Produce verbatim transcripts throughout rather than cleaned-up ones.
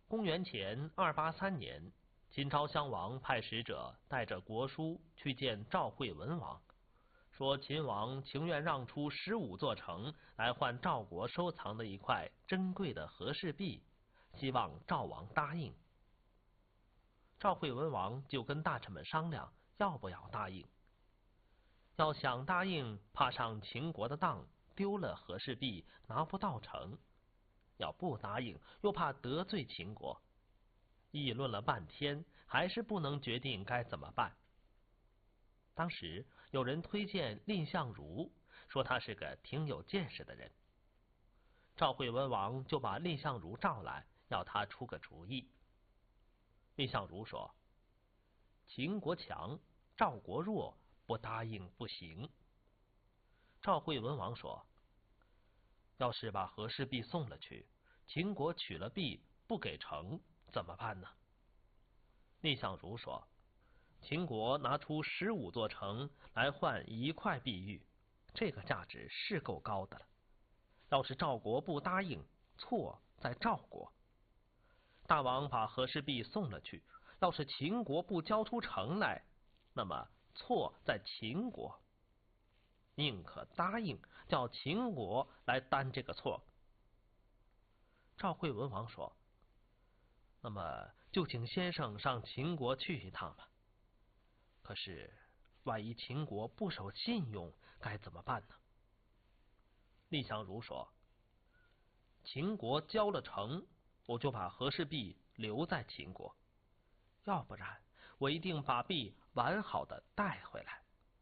公元前二八三年，秦昭襄王派使者带着国书去见赵惠文王，说秦王情愿让出十五座城来换赵国收藏的一块珍贵的和氏璧，希望赵王答应。赵惠文王就跟大臣们商量要不要答应。要想答应，怕上秦国的当，丢了和氏璧拿不到城；要不答应，又怕得罪秦国。议论了半天，还是不能决定该怎么办。当时有人推荐蔺相如，说他是个挺有见识的人。赵惠文王就把蔺相如召来，要他出个主意。蔺相如说：“秦国强，赵国弱，不答应不行。”赵惠文王说：“要是把和氏璧送了去，秦国取了璧不给城，怎么办呢？”蔺相如说：“秦国拿出十五座城来换一块碧玉，这个价值是够高的了。要是赵国不答应，错在赵国。大王把和氏璧送了去，要是秦国不交出城来，那么错在秦国。宁可答应，叫秦国来担这个错。”赵惠文王说：“那么就请先生上秦国去一趟吧。可是万一秦国不守信用，该怎么办呢？”蔺相如说：“秦国交了城，我就把和氏璧留在秦国；要不然，我一定把璧完好的带回来。”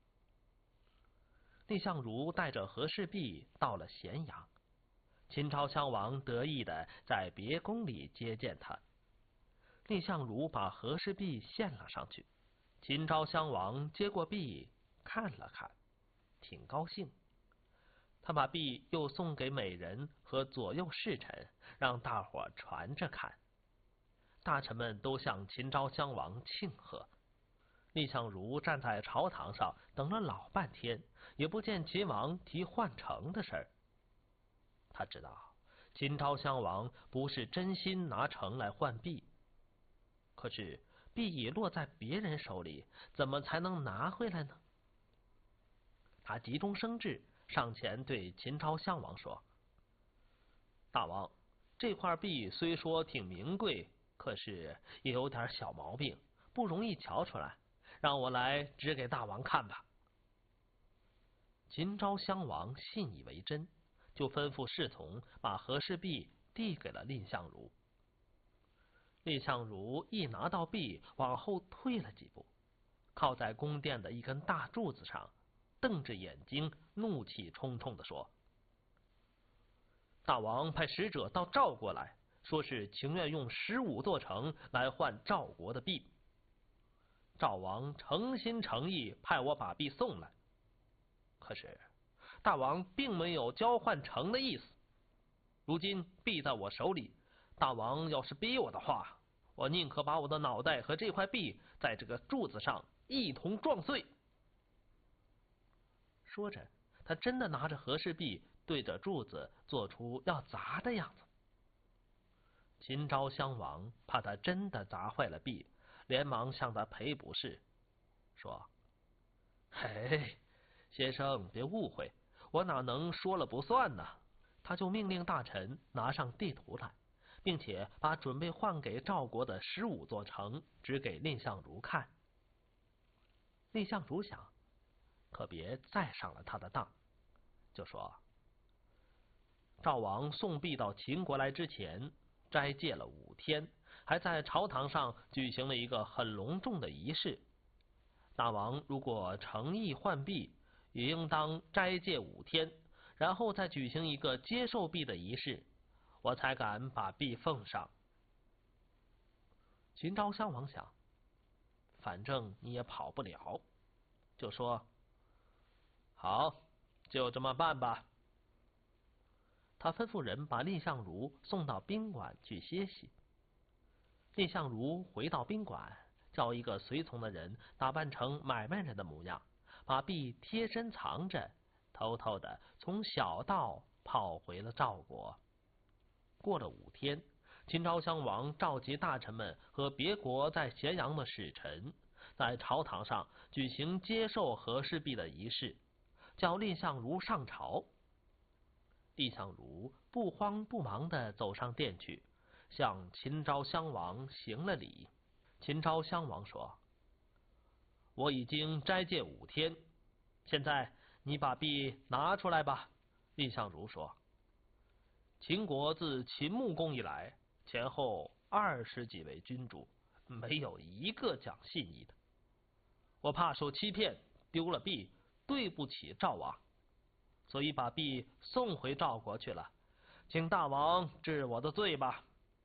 蔺相如带着和氏璧到了咸阳，秦昭襄王得意的在别宫里接见他。蔺相如把和氏璧献了上去，秦昭襄王接过璧看了看，挺高兴。他把璧又送给美人和左右侍臣，让大伙传着看。大臣们都向秦昭襄王庆贺。蔺相如站在朝堂上等了老半天，也不见秦王提换城的事儿。他知道秦昭襄王不是真心拿城来换璧，可是璧已落在别人手里，怎么才能拿回来呢？他急中生智，上前对秦昭襄王说：“大王，这块璧虽说挺名贵，可是也有点小毛病，不容易瞧出来，让我来指给大王看吧。”秦昭襄王信以为真，就吩咐侍从把和氏璧递给了蔺相如。蔺相如一拿到璧，往后退了几步，靠在宫殿的一根大柱子上，瞪着眼睛，怒气冲冲地说：“大王派使者到赵国来，说是情愿用十五座城来换赵国的璧。赵王诚心诚意派我把璧送来，可是大王并没有交换城的意思。如今璧在我手里，大王要是逼我的话，我宁可把我的脑袋和这块璧在这个柱子上一同撞碎。”说着，他真的拿着和氏璧对着柱子做出要砸的样子。秦昭襄王怕他真的砸坏了璧，连忙向他赔不是，说：“嘿，先生别误会，我哪能说了不算呢？”他就命令大臣拿上地图来，并且把准备换给赵国的十五座城指给蔺相如看。蔺相如想，可别再上了他的当，就说：“赵王送璧到秦国来之前，斋戒了五天，还在朝堂上举行了一个很隆重的仪式。大王如果诚意换璧，也应当斋戒五天，然后再举行一个接受璧的仪式，我才敢把璧奉上。”秦昭襄王想，反正你也跑不了，就说：“好，就这么办吧。”他吩咐人把蔺相如送到宾馆去歇息。蔺相如回到宾馆，叫一个随从的人打扮成买卖人的模样，把璧贴身藏着，偷偷的从小道跑回了赵国。过了五天， 秦昭襄王召集大臣们和别国在咸阳的使臣，在朝堂上举行接受和氏璧的仪式，叫蔺相如上朝。蔺相如不慌不忙地走上殿去，向秦昭襄王行了礼。秦昭襄王说：“我已经斋戒五天，现在你把璧拿出来吧。”蔺相如说：“秦国自秦穆公以来，前后二十几位君主，没有一个讲信义的。我怕受欺骗，丢了璧，对不起赵王，所以把璧送回赵国去了，请大王治我的罪吧。”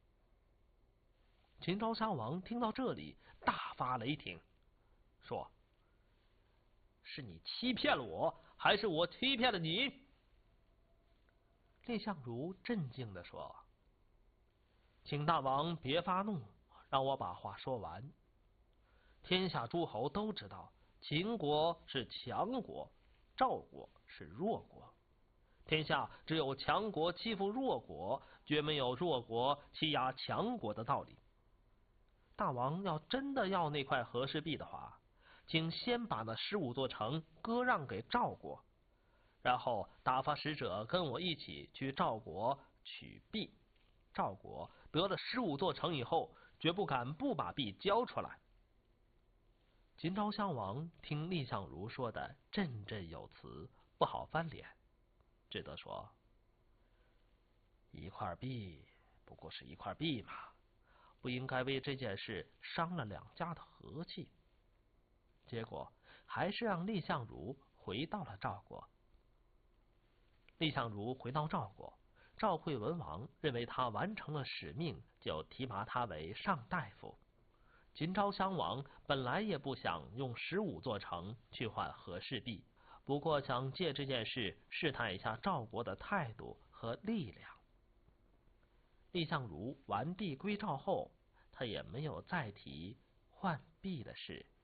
秦昭襄王听到这里，大发雷霆，说：“是你欺骗了我，还是我欺骗了你？”蔺相如镇静地说：“请大王别发怒，让我把话说完。天下诸侯都知道，秦国是强国，赵国是弱国。天下只有强国欺负弱国，绝没有弱国欺压强国的道理。大王要真的要那块和氏璧的话，请先把那十五座城割让给赵国，然后打发使者跟我一起去赵国取璧。赵国得了十五座城以后，绝不敢不把璧交出来。”秦昭襄王听蔺相如说的振振有词，不好翻脸，只得说：“一块璧不过是一块璧嘛，不应该为这件事伤了两家的和气。”结果还是让蔺相如回到了赵国。蔺相如回到赵国，赵惠文王认为他完成了使命，就提拔他为上大夫。秦昭襄王本来也不想用十五座城去换和氏璧，不过想借这件事试探一下赵国的态度和力量。蔺相如完璧归赵后，他也没有再提换璧的事。